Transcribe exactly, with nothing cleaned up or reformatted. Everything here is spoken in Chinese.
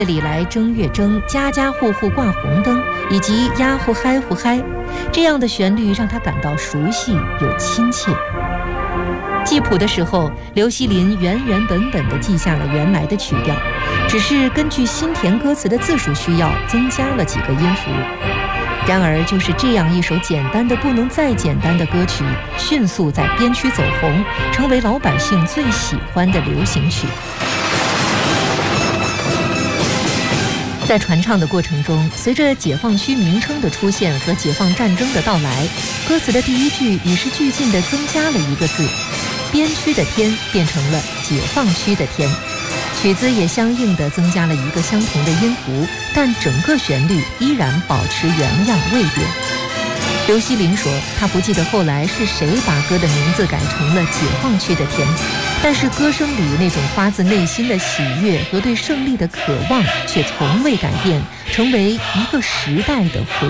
里来正月正，家家户户挂红灯，以及呀呼嗨呼嗨，这样的旋律让他感到熟悉又亲切。记谱的时候，刘锡林原原本本地记下了原来的曲调，只是根据新填歌词的字数需要，增加了几个音符。然而，就是这样一首简单的不能再简单的歌曲，迅速在边区走红，成为老百姓最喜欢的流行曲。在传唱的过程中，随着解放区名称的出现和解放战争的到来，歌词的第一句与时俱进地增加了一个字，边区的天变成了解放区的天，曲子也相应地增加了一个相同的音符，但整个旋律依然保持原样未变。刘锡林说，他不记得后来是谁把歌的名字改成了解放区的天，但是歌声里那种发自内心的喜悦和对胜利的渴望却从未改变，成为一个时代的回